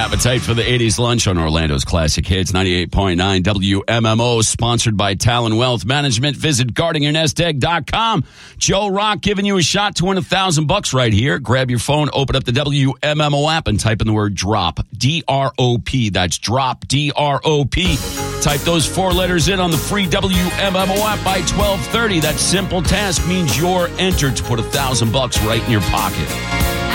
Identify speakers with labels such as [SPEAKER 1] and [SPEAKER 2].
[SPEAKER 1] appetite for the 80s lunch on Orlando's Classic Hits, 98.9 WMMO, sponsored by Talon Wealth Management. Visit guardingyournestegg.com. Joe Rock giving you a shot to win $1,000 right here. Grab your phone, open up the WMMO app, and type in the word DROP, D-R-O-P. That's DROP, D-R-O-P. Type those 4 letters in on the free WMMO app by 12:30. That simple task means you're entered to put $1,000 right in your pocket.